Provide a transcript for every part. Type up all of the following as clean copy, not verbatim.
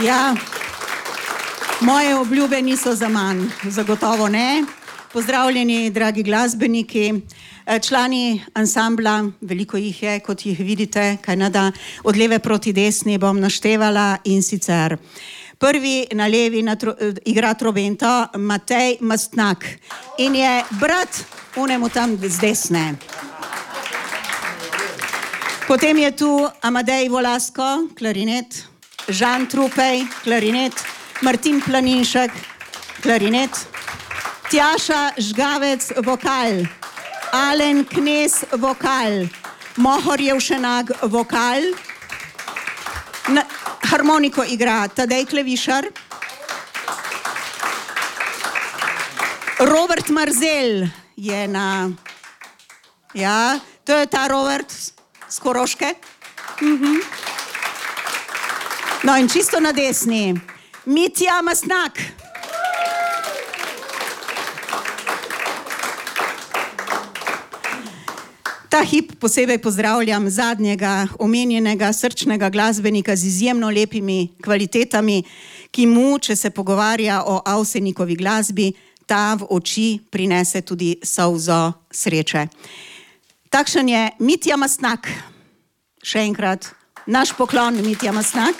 Ja, moje obljube niso zaman, zagotovo ne. Pozdravljeni, dragi glasbeniki, člani ansambla, veliko jih je, kot jih vidite, kajnada, od leve proti desni bom naštevala in sicer. Prvi na levi igra trobento Matej Mastnak in je brat unemu tam z desne. Potem je tu Amadej Volasko, klarinet, Žan Trupej, klarinet, Martin Planinšek, klarinet, Tjaša Žgavec, vokal, Alen Knez, vokal, Mohor Jevšenak, vokal, harmoniko igra Tadej Klevišar, Robert Marzel je na, ja, to je ta Robert z Koroške. No in čisto na desni, Mitja Mastnak. Ta hip posebej pozdravljam zadnjega omenjenega srčnega glasbenika z izjemno lepimi kvalitetami, ki mu, če se pogovarja o Avsenikovi glasbi, ta v oči prinese tudi solzo sreče. Takšen je Mitja Mastnak. Še enkrat, naš poklon, Mitja Mastnak.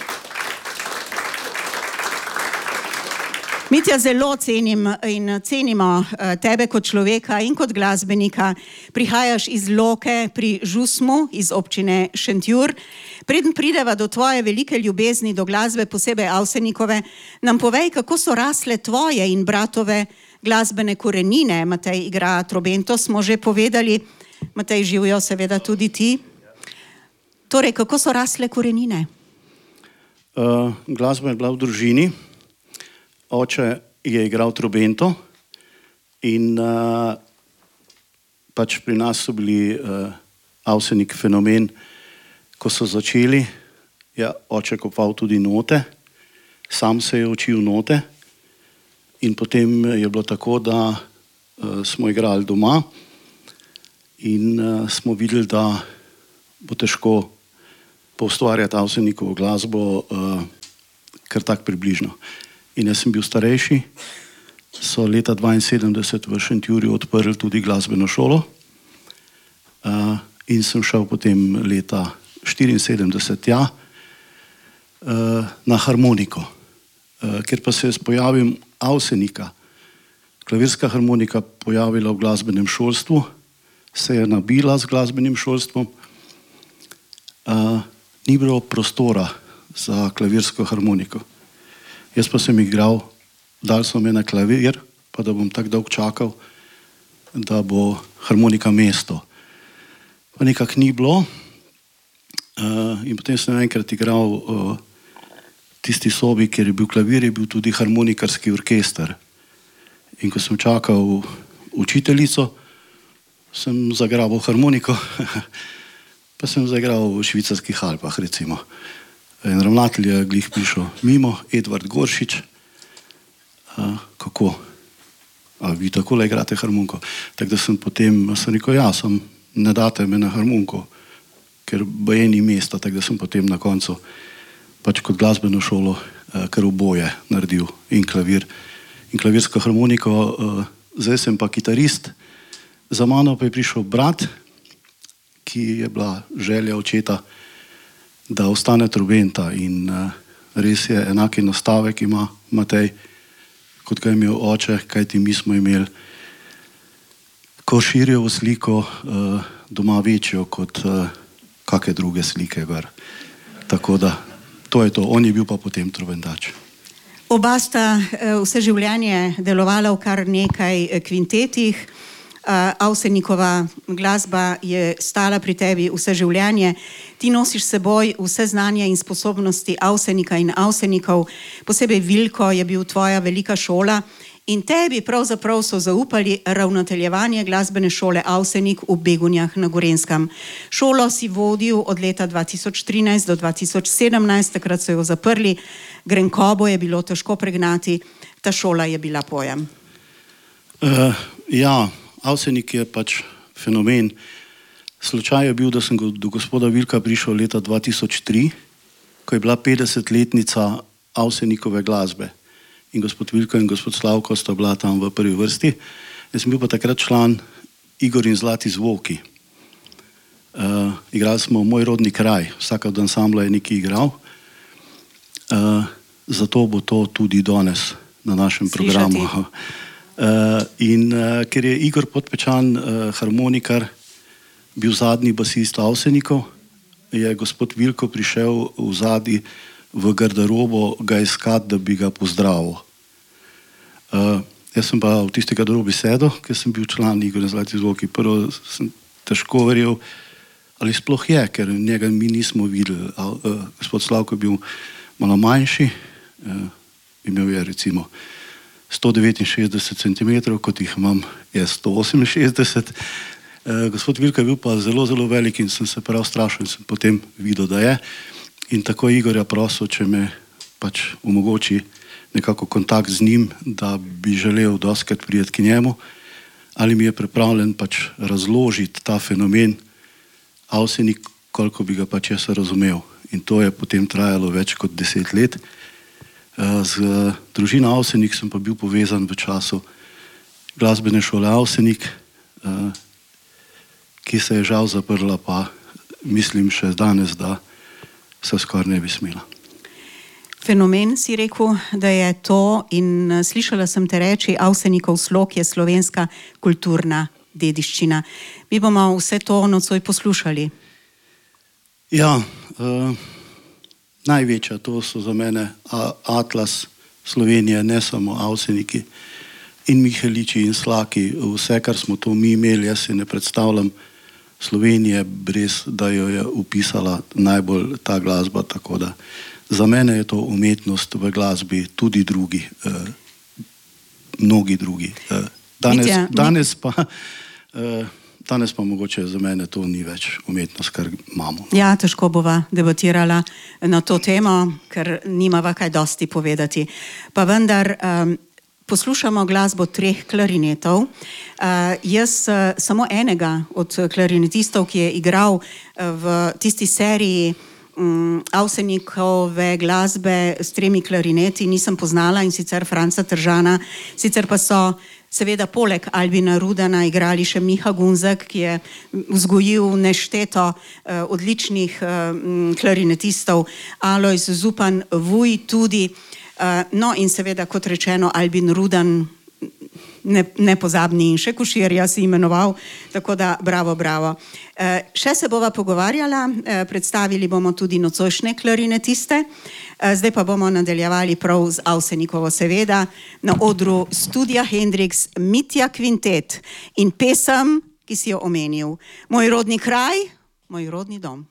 Mitja, zelo cenim in cenimo tebe kot človeka in kot glasbenika. Prihajaš iz Loke pri Žusmu, iz občine Šentjur. Preden prideva do tvoje velike ljubezni do glasbe, posebej Avsenikove, nam povej, kako so rasle tvoje in bratove glasbene korenine. Matej igra trobento, smo že povedali. Matej, živijo seveda tudi ti. Torej, kako so rasle korenine? Glasba je bila v družini. Oče je igral trobento in pač pri nas so bili Avsenik fenomen, ko so začeli, je oče kopal tudi note, sam se je učil note in potem je bilo tako, da smo igrali doma in smo videli, da bo težko poustvarjati Avsenikovo glasbo kar tak približno. In jaz sem bil starejši, so leta 1972 v Šentjurju odprli tudi glasbeno šolo in sem šel potem leta 1974 tja na harmoniko. Ker pa se je pojavil Avsenika, klavirska harmonika pojavila v glasbenem šolstvu, se je nabila z glasbenim šolstvom, ni bilo prostora za klavirsko harmoniko. Jaz pa sem igral, dali so me na klavir, pa da bom tako dolgo čakal, da bo harmonika mesto. Pa nekako ni bilo in potem sem enkrat igral tisti sobi, kjer je bil klavir, je bil tudi harmonikarski orkester. In ko sem čakal učiteljico, sem zagrabil harmoniko, pa sem zagral v švicarskih Alpah, recimo. In ravnatelj je glih prišel mimo, Edvard Goršič, kako, a vi takole igrate harmoniko? Tako da sem potem, sem rekel, ja, ne date me na harmoniko, ker baje ni mesta, tako da sem potem na koncu pač kot glasbeno šolo kar oboje naredil in klavir in klavirsko harmoniko. Zdaj sem pa kitarist, za mano pa je prišel brat, ki je bila želja očeta, da ostane trobenta in res je enaki nastavek ima Matej, kot ga je imel oče, kajti mi smo imeli Koširjevo sliko doma večjo kot kakšne druge slike gor. Tako da, to je to, on je bil pa potem trobentač. Oba sta vse življenje delovala v kar nekaj kvintetih. Avsenikova glasba je stala pri tebi vse življenje. Ti nosiš seboj vse znanje in sposobnosti Avsenika in Avsenikov. Posebej Vilko je bil tvoja velika šola in tebi pravzaprav so zaupali ravnateljevanje glasbene šole Avsenik v Begunjah na Gorenjskem. Šolo si vodil od leta 2013 do 2017, takrat so jo zaprli. Grenkobo je bilo težko pregnati, ta šola je bila pojem. Ja, Avsenik je pač fenomen. Slučaj je bil, da sem do gospoda Vilka prišel leta 2003, ko je bila 50-letnica Avsenikove glasbe. In gospod Vilko in gospod Slavko sta bila tam v prvi vrsti. Jaz sem bil pa takrat član Igor in Zlati zvoki. Igrali smo Moj rodni kraj, vsaka od ansambla je nekaj igral. Zato bo to tudi danes na našem programu. In ker je Igor Podpečan, harmonikar, bil zadnji basist Avsenikov, je gospod Vilko prišel v zadnji v garderobo ga iskat, da bi ga pozdravil. Jaz sem pa v tisti garderobi sedel, ker sem bil član Igor in Zlati zvoki. Prvo sem težko verjel, ali sploh je, ker njega mi nismo videli. Gospod Slavko je bil malo manjši, imel je recimo 169 cm, kot jih imam jaz 168. Gospod Vilko je bil pa zelo, zelo velik in sem se prav strašil in sem potem videl, da je. In tako Igorja prosil, če me pač omogoči nekako kontakt z njim, da bi želel doskrat prijeti k njemu, ali mi je pripravljen pač razložiti ta fenomen Avsenik, koliko bi ga pač jaz razumel. In to je potem trajalo več kot 10 let. Z družino Avsenik sem pa bil povezan v času glasbene šole Avsenik, ki se je žal zaprla, pa mislim še danes, da se skoraj ne bi smela. Fenomen si rekel, da je to, in slišala sem te reči, Avsenikov slog je slovenska kulturna dediščina. Mi bomo vse to nocoj poslušali. Ja, največja, to so za mene atlas Slovenije, ne samo Avseniki in Miheliči in Slaki. Vse, kar smo to mi imeli, jaz si ne predstavljam Slovenije, brez da jo je upisala najbolj ta glasba, tako da za mene je to umetnost v glasbi, tudi drugi, mnogi drugi. Danes pa mogoče za mene to ni več umetnost, kar imamo. Ja, težko bova debatirala na to temo, ker nimava kaj dosti povedati. Pa vendar poslušamo glasbo 3 klarinetov. Jaz samo enega od klarinetistov, ki je igral v tisti seriji Avsenikove glasbe s 3 klarineti, nisem poznala, in sicer Franca Tržana. Sicer pa so seveda poleg Albina Rudana igrali še Miha Gunzek, ki je vzgojil nešteto odličnih klarinetistov, Alojz Zupan, Vuj tudi. No in seveda, kot rečeno, Albin Rudan, nepozabni, in še Koširja si imenoval, tako da bravo, bravo. Še se bova pogovarjala, predstavili bomo tudi nocojšnje klarinetiste, zdaj pa bomo nadaljevali prav z Avsenikovo, seveda, na odru Studia Hendrix, Mitja Kvintet in pesem, ki si jo omenil, Moj rodni kraj, moj rodni dom.